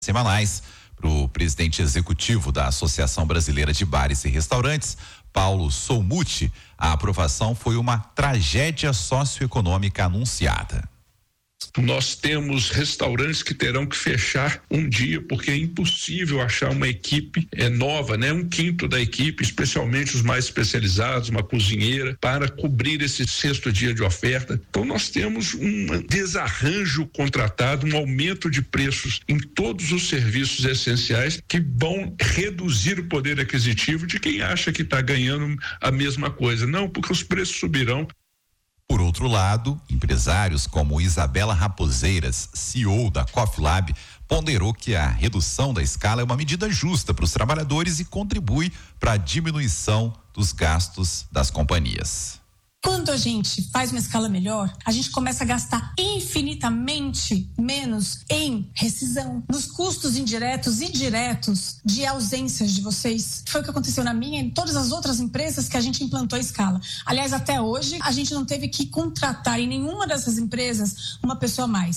semanais. Para o presidente executivo da Associação Brasileira de Bares e Restaurantes, Paulo Solmuti, a aprovação foi uma tragédia socioeconômica anunciada. Nós temos restaurantes que terão que fechar um dia porque é impossível achar uma equipe nova, né? 1/5 da equipe, especialmente os mais especializados, uma cozinheira, para cobrir esse 6º dia de oferta. Então nós temos um desarranjo contratado, um aumento de preços em todos os serviços essenciais que vão reduzir o poder aquisitivo de quem acha que está ganhando a mesma coisa. Não, porque os preços subirão. Por outro lado, empresários como Isabela Raposeiras, CEO da Coffee Lab, ponderou que a redução da escala é uma medida justa para os trabalhadores e contribui para a diminuição dos gastos das companhias. Quando a gente faz uma escala melhor, a gente começa a gastar infinitamente menos em rescisão, nos custos indiretos e diretos de ausências de vocês. Foi o que aconteceu na minha e em todas as outras empresas que a gente implantou a escala. Aliás, até hoje, a gente não teve que contratar em nenhuma dessas empresas uma pessoa a mais.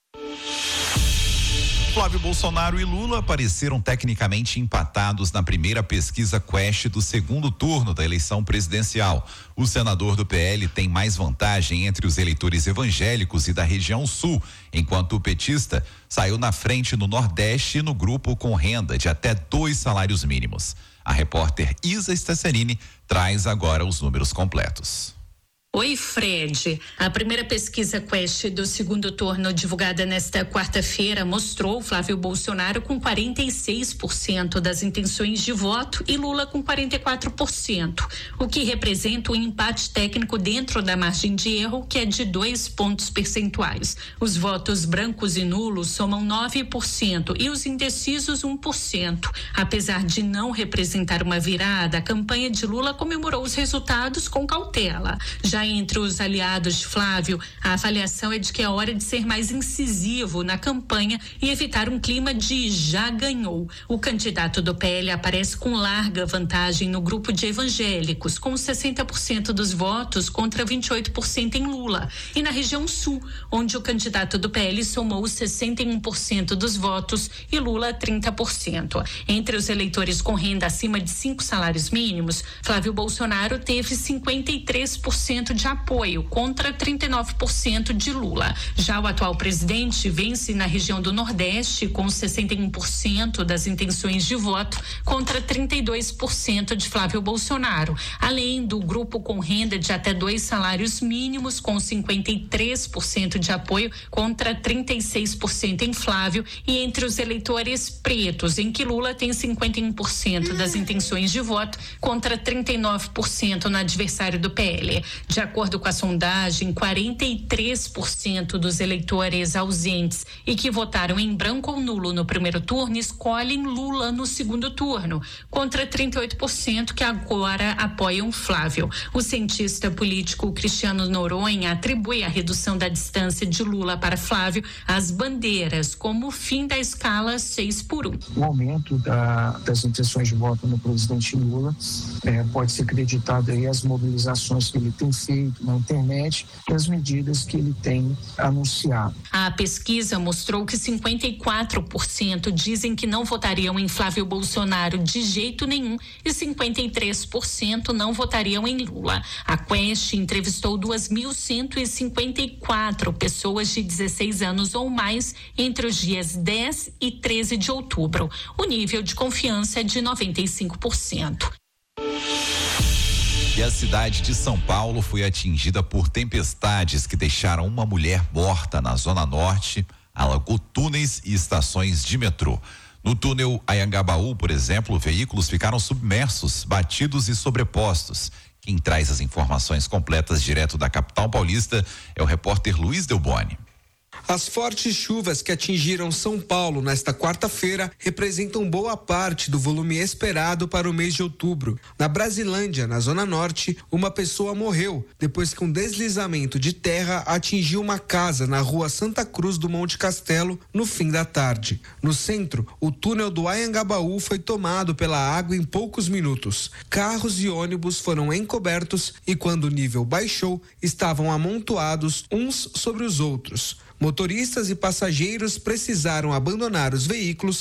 Flávio Bolsonaro e Lula apareceram tecnicamente empatados na primeira pesquisa Quest do segundo turno da eleição presidencial. O senador do PL tem mais vantagem entre os eleitores evangélicos e da região sul, enquanto o petista saiu na frente no Nordeste e no grupo com renda de até 2 salários mínimos. A repórter Isa Stasserini traz agora os números completos. Oi, Fred. A primeira pesquisa Quest do segundo turno, divulgada nesta quarta-feira, mostrou Flávio Bolsonaro com 46% das intenções de voto e Lula com 44%, o que representa um empate técnico dentro da margem de erro, que é de 2 pontos percentuais. Os votos brancos e nulos somam 9% e os indecisos 1%. Apesar de não representar uma virada, a campanha de Lula comemorou os resultados com cautela. Já entre os aliados de Flávio, a avaliação é de que é hora de ser mais incisivo na campanha e evitar um clima de já ganhou. O candidato do PL aparece com larga vantagem no grupo de evangélicos, com 60% dos votos contra 28% em Lula. E na região sul, onde o candidato do PL somou 61% dos votos e Lula 30%. Entre os eleitores com renda acima de 5 salários mínimos, Flávio Bolsonaro teve 53% de apoio contra 39% de Lula. Já o atual presidente vence na região do Nordeste com 61% das intenções de voto contra 32% de Flávio Bolsonaro, além do grupo com renda de até 2 salários mínimos com 53% de apoio contra 36% em Flávio, e entre os eleitores pretos, em que Lula tem 51% das intenções de voto contra 39% no adversário do PL. De acordo com a sondagem, 43% dos eleitores ausentes e que votaram em branco ou nulo no primeiro turno escolhem Lula no segundo turno, contra 38% que agora apoiam Flávio. O cientista político Cristiano Noronha atribui a redução da distância de Lula para Flávio às bandeiras, como o fim da escala 6-1. O aumento das intenções de voto no presidente Lula pode ser acreditado aí às mobilizações que ele tem feito na internet e as medidas que ele tem anunciado. A pesquisa mostrou que 54% dizem que não votariam em Flávio Bolsonaro de jeito nenhum e 53% não votariam em Lula. A Quest entrevistou 2.154 pessoas de 16 anos ou mais entre os dias 10 e 13 de outubro. O nível de confiança é de 95%. E a cidade de São Paulo foi atingida por tempestades que deixaram uma mulher morta na Zona Norte, alagou túneis e estações de metrô. No túnel Anhangabaú, por exemplo, veículos ficaram submersos, batidos e sobrepostos. Quem traz as informações completas direto da capital paulista é o repórter Luiz Delboni. As fortes chuvas que atingiram São Paulo nesta quarta-feira representam boa parte do volume esperado para o mês de outubro. Na Brasilândia, na Zona Norte, uma pessoa morreu depois que um deslizamento de terra atingiu uma casa na rua Santa Cruz do Monte Castelo no fim da tarde. No centro, o túnel do Anhangabaú foi tomado pela água em poucos minutos. Carros e ônibus foram encobertos e, quando o nível baixou, estavam amontoados uns sobre os outros. Motoristas e passageiros precisaram abandonar os veículos